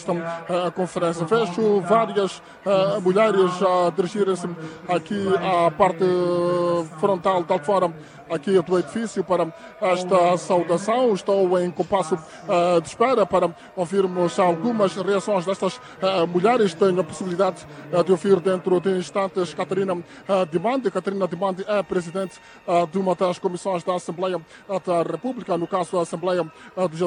desta conferência. Vejo várias mulheres a dirigirem-se aqui à parte frontal, tal forma, aqui do edifício para esta saudação. Estou em compasso de espera para ouvirmos algumas reações destas mulheres. Tenho a possibilidade de ouvir dentro de instantes Catarina Dimandi. Catarina Dimandi é presidente de uma das comissões da Assembleia da República, no caso a Assembleia dos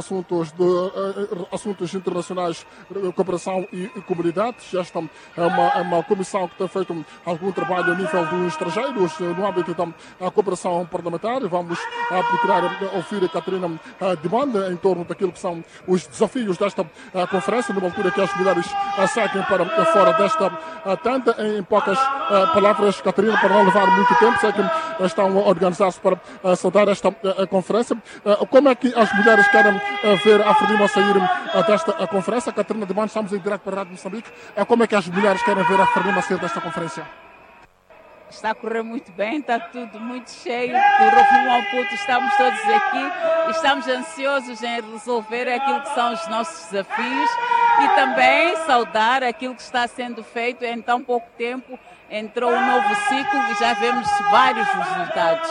Assuntos Internacionais, Cooperação e Comunidades. Esta é uma comissão que tem feito algum trabalho a nível dos estrangeiros no âmbito da cooperação parlamentar. Vamos procurar ouvir a Catarina Dimandi em torno daquilo que são os desafios desta conferência, numa altura que as mulheres seguem para fora desta tenda. Em poucas palavras, Catarina, para não levar muito tempo, sei que estão a organizar-se para saudar esta conferência. Como é que as mulheres querem ver a Frelimo sair desta conferência? Catarina Dimandi, estamos em direto para a Rádio Moçambique. Como é que as mulheres querem ver a Frelimo sair desta conferência? Está a correr muito bem, está tudo muito cheio. Do Rumo ao Puto estamos todos aqui. Estamos ansiosos em resolver aquilo que são os nossos desafios e também saudar aquilo que está sendo feito em tão pouco tempo. Entrou um novo ciclo e já vemos vários resultados.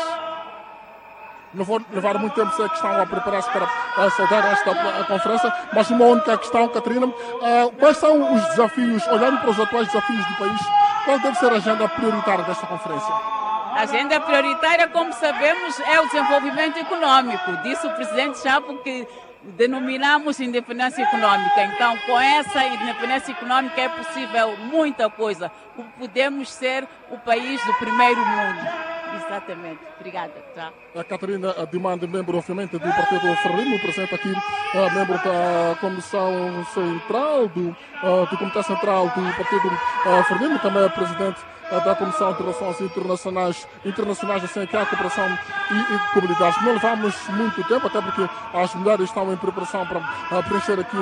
Não vou levar muito tempo, sei que estão a preparar-se para saudar esta conferência, mas uma única questão, Catarina, quais são os desafios, olhando para os atuais desafios do país, qual deve ser a agenda prioritária desta conferência? A agenda prioritária, como sabemos, é o desenvolvimento econômico. Disse o Presidente Chapo que denominamos independência econômica. Então, com essa independência econômica é possível muita coisa. Podemos ser o país do primeiro mundo. Exatamente. Obrigada. Tá. A Catarina Dimandi, membro, obviamente, do Partido Frelimo, presente aqui, membro da Comissão Central, do Comitê Central do Partido Frelimo, também é presidente da Comissão de Relações Internacionais assim, que é a Cooperação e Comunidades. Não levamos muito tempo, até porque as mulheres estão em preparação para preencher aqui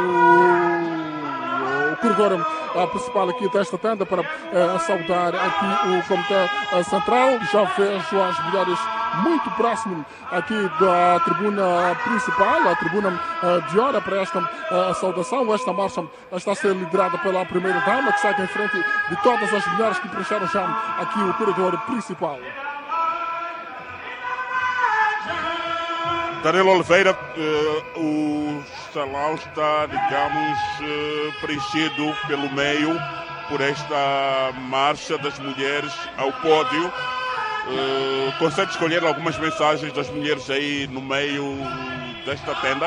o corredor principal aqui desta tenda para saudar aqui o Comitê Central. Já vejo as mulheres muito próximo aqui da tribuna principal, a tribuna de hora para esta saudação. Esta marcha está a ser liderada pela primeira-dama, que segue em frente de todas as mulheres que preencheram já aqui o corredor principal. Daniel Oliveira, o salão está, digamos, preenchido pelo meio por esta marcha das mulheres ao pódio. Consegue escolher algumas mensagens das mulheres aí no meio desta tenda?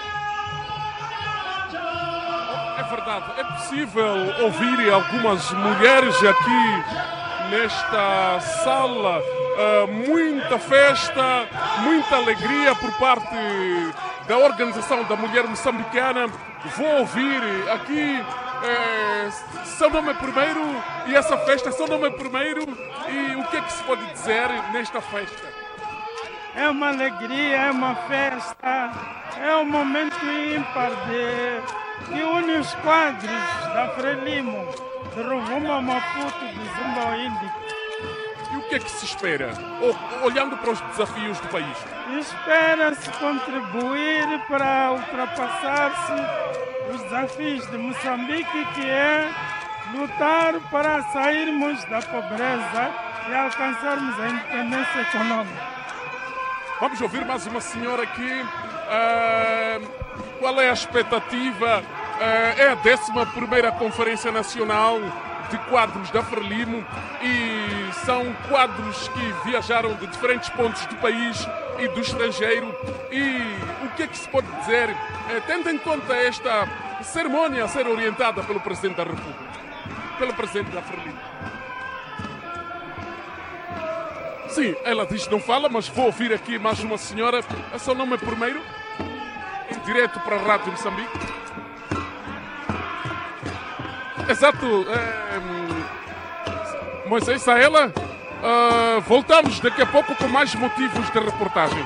É verdade, é possível ouvir algumas mulheres aqui nesta sala. Muita festa, muita alegria por parte da Organização da Mulher Moçambicana. Vou ouvir aqui seu nome é primeiro e essa festa, seu nome é primeiro, e o que é que se pode dizer nesta festa? É uma alegria, é uma festa, é um momento ímpar que une os quadros da Frelimo, de Rovuma, Maputo, de Zimbaíndico. E o que é que se espera, olhando para os desafios do país? Espera-se contribuir para ultrapassar-se os desafios de Moçambique, que é lutar para sairmos da pobreza e alcançarmos a independência econômica. Vamos ouvir mais uma senhora aqui. Qual é a expectativa? É a 11ª Conferência Nacional de Quadros da Frelimo e são quadros que viajaram de diferentes pontos do país e do estrangeiro. E o que é que se pode dizer, tendo em conta esta cerimónia a ser orientada pelo Presidente da República, pelo Presidente da Frelimo? Sim, ela diz que não fala, mas vou ouvir aqui mais uma senhora. A seu nome é primeiro, em direto para a Rádio Moçambique. Exato, Moisés, a ela. Voltamos daqui a pouco com mais motivos de reportagem.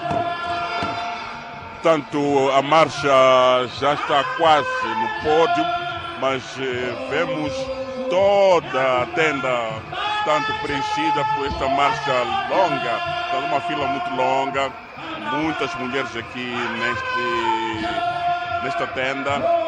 Portanto, a marcha já está quase no pódio, mas vemos toda a tenda tanto preenchida por esta marcha longa. Está uma fila muito longa, muitas mulheres aqui nesta tenda.